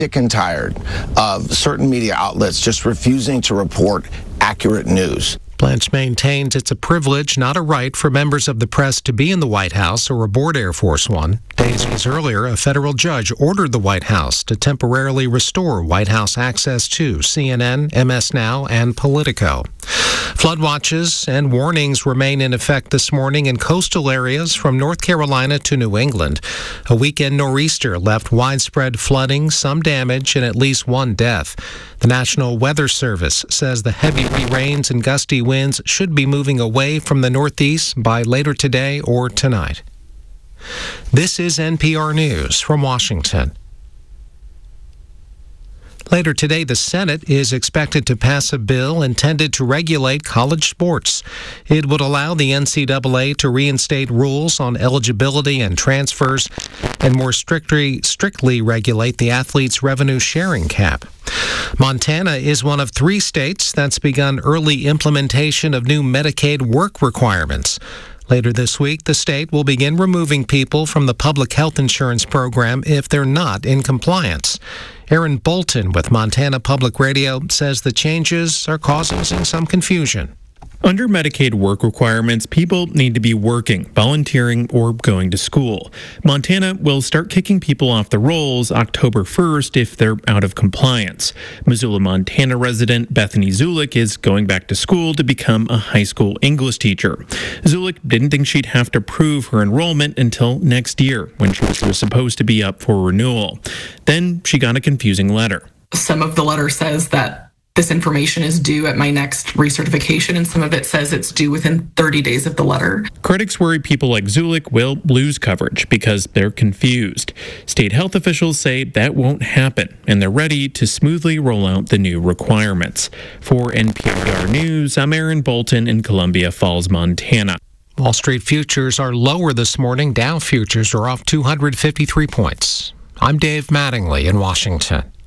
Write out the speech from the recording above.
Sick and tired of certain media outlets just refusing to report accurate news. Blanche maintains it's a privilege, not a right, for members of the press to be in the White House or aboard Air Force One. Days earlier, a federal judge ordered the White House to temporarily restore White House access to CNN, MS Now, and Politico. Flood watches and warnings remain in effect this morning in coastal areas from North Carolina to New England. A weekend nor'easter left widespread flooding, some damage, and at least one death. The National Weather Service says the heavy rains and gusty winds should be moving away from the northeast by later today or tonight. This is NPR News from Washington. Later today, the Senate is expected to pass a bill intended to regulate college sports. It would allow the NCAA to reinstate rules on eligibility and transfers and more strictly regulate the athletes' revenue sharing cap. Montana is one of 3 states that's begun early implementation of new Medicaid work requirements. Later this week, the state will begin removing people from the public health insurance program if they're not in compliance. Aaron Bolton with Montana Public Radio says the changes are causing some confusion. Under Medicaid work requirements, people need to be working, volunteering, or going to school. Montana will start kicking people off the rolls October 1st if they're out of compliance. Missoula, Montana resident Bethany Zulik is going back to school to become a high school English teacher. Zulik didn't think she'd have to prove her enrollment until next year, when she was supposed to be up for renewal. Then she got a confusing letter. Some of the letter says that this information is due at my next recertification, and some of it says it's due within 30 days of the letter. Critics worry people like Zulik will lose coverage because they're confused. State health officials say that won't happen, and they're ready to smoothly roll out the new requirements. For NPR News, I'm Aaron Bolton in Columbia Falls, Montana. Wall Street futures are lower this morning. Dow futures are off 253 points. I'm Dave Mattingly in Washington.